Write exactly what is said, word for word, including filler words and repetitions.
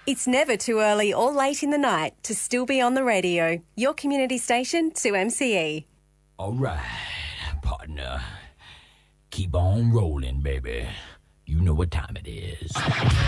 It's never too early or late in the night to still be on the radio. Your community station, two M C E. All right, partner. Keep on rolling, baby. You know what time it is.